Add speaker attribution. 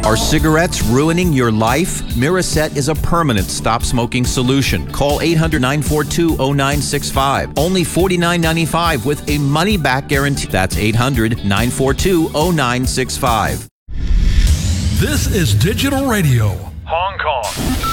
Speaker 1: Are cigarettes ruining your life? Miraset is a permanent stop-smoking solution. Call 800-942-0965. Only $49.95 with a money-back guarantee. That's 800-942-0965.
Speaker 2: This is Digital Radio,
Speaker 3: Hong Kong.